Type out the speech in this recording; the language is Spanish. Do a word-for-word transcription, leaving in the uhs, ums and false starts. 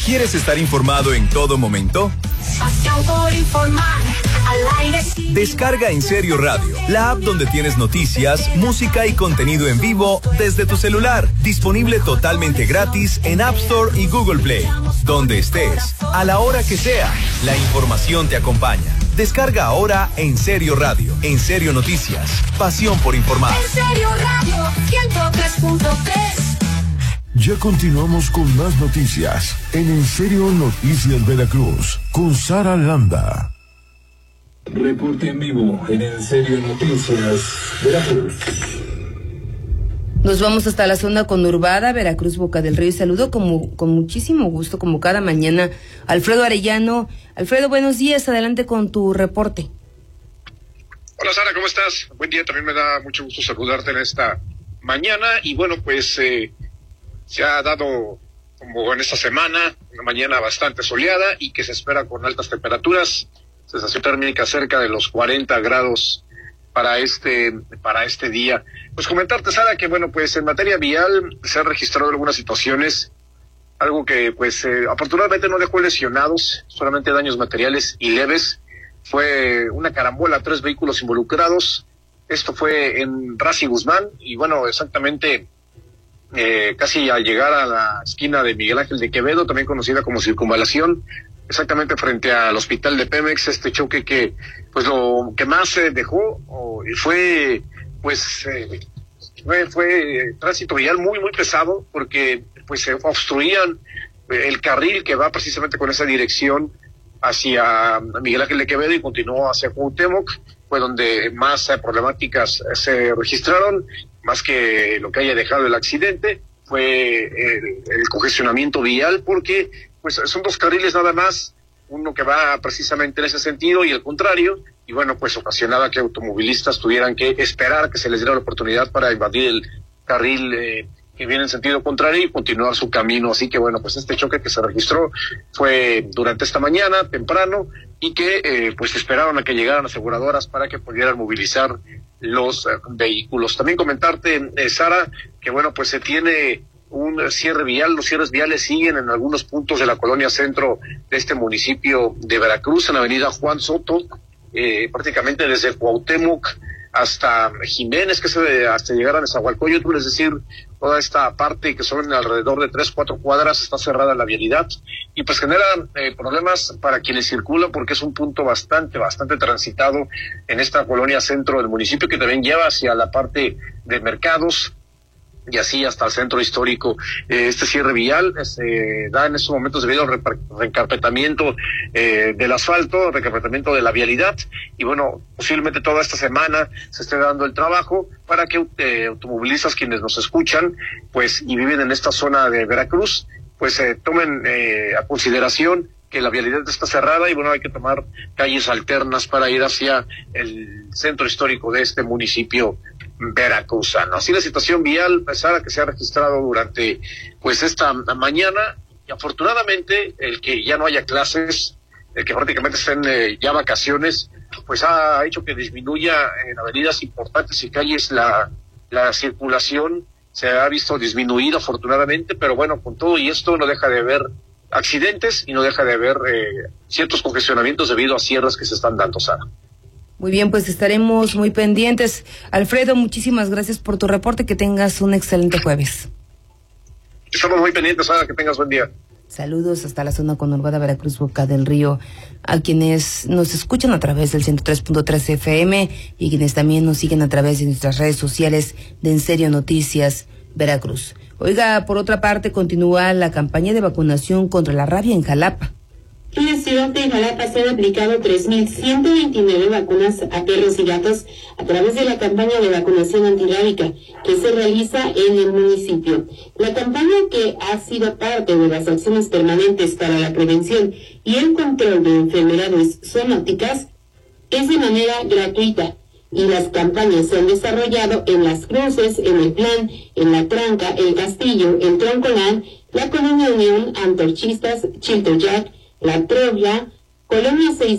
¿Quieres estar informado en todo momento? Pasión por informar, al aire sí. Descarga En Serio Radio, la app donde tienes noticias, música y contenido en vivo desde tu celular. Disponible totalmente gratis en App Store y Google Play. Donde estés, a la hora que sea, la información te acompaña. Descarga ahora En Serio Radio, En Serio Noticias, pasión por informar. En Serio Radio, ciento tres punto tres. Ya continuamos con más noticias en En Serio Noticias Veracruz con Sara Landa. Reporte en vivo en En Serio Noticias Veracruz. Nos vamos hasta la zona conurbada, Veracruz, Boca del Río, y saludo como, con muchísimo gusto, como cada mañana, Alfredo Arellano. Alfredo, buenos días, adelante con tu reporte. Hola Sara, ¿cómo estás? Buen día, también me da mucho gusto saludarte en esta mañana, y bueno, pues eh, se ha dado, como en esta semana, una mañana bastante soleada y que se espera con altas temperaturas, sensación térmica cerca de los cuarenta grados para este para este día. Pues comentarte, Sara, que bueno, pues en materia vial se han registrado algunas situaciones, algo que pues eh, afortunadamente no dejó lesionados, solamente daños materiales y leves. Fue una carambola, tres vehículos involucrados. Esto fue en Razi Guzmán y bueno, exactamente eh, casi al llegar a la esquina de Miguel Ángel de Quevedo, también conocida como Circunvalación, exactamente frente al hospital de Pemex. Este choque que pues lo que más se eh, dejó oh, fue pues eh, fue, fue tránsito vial muy muy pesado, porque pues se obstruían eh, el carril que va precisamente con esa dirección hacia Miguel Ángel de Quevedo y continuó hacia Cuauhtémoc. Fue donde más eh, problemáticas eh, se registraron, más que lo que haya dejado el accidente fue el, el congestionamiento vial, porque pues son dos carriles nada más, uno que va precisamente en ese sentido y el contrario, y bueno, pues ocasionaba que automovilistas tuvieran que esperar que se les diera la oportunidad para invadir el carril eh, que viene en sentido contrario y continuar su camino. Así que bueno, pues este choque que se registró fue durante esta mañana, temprano, y que eh, pues esperaron a que llegaran aseguradoras para que pudieran movilizar los eh, vehículos. También comentarte, eh, Sara, que bueno, pues se tiene un cierre vial. Los cierres viales siguen en algunos puntos de la colonia centro de este municipio de Veracruz, en la avenida Juan Soto, eh, prácticamente desde Cuauhtémoc hasta Jiménez, que es hasta llegar a Nezahualcóyotl, es decir, toda esta parte que son alrededor de tres, cuatro cuadras está cerrada la vialidad y pues genera eh, problemas para quienes circulan, porque es un punto bastante, bastante transitado en esta colonia centro del municipio, que también lleva hacia la parte de mercados y así hasta el centro histórico. Eh, este cierre vial se da en estos momentos debido al reencarpetamiento eh, del asfalto, reencarpetamiento de la vialidad, y bueno, posiblemente toda esta semana se esté dando el trabajo para que eh, automovilistas quienes nos escuchan pues y viven en esta zona de Veracruz pues eh, tomen eh, a consideración que la vialidad está cerrada y bueno, hay que tomar calles alternas para ir hacia el centro histórico de este municipio veracruzano. Así la situación vial, pesar a que se ha registrado durante pues esta mañana, y afortunadamente el que ya no haya clases, el que prácticamente estén eh, ya vacaciones, pues ha hecho que disminuya en avenidas importantes y calles la, la circulación. Se ha visto disminuida afortunadamente, pero bueno, con todo y esto no deja de haber accidentes y no deja de haber eh, ciertos congestionamientos debido a cierres que se están dando, Sara. Muy bien, pues estaremos muy pendientes. Alfredo, muchísimas gracias por tu reporte, que tengas un excelente jueves. Estamos muy pendientes, Sara, que tengas buen día. Saludos hasta la zona conurbada Veracruz, Boca del Río, a quienes nos escuchan a través del ciento tres punto tres F M y quienes también nos siguen a través de nuestras redes sociales de En Serio Noticias Veracruz. Oiga, por otra parte, continúa la campaña de vacunación contra la rabia en Jalapa. En la ciudad de Jalapa se han aplicado tres mil ciento veintinueve vacunas a perros y gatos a través de la campaña de vacunación antirrábica que se realiza en el municipio. La campaña, que ha sido parte de las acciones permanentes para la prevención y el control de enfermedades zoonóticas, es de manera gratuita, y las campañas se han desarrollado en Las Cruces, en El Plan, en La Tranca, El Castillo, en Troncolán, la Colonia Unión, Antorchistas, Chiltoyac, La Trovia, Colonia seis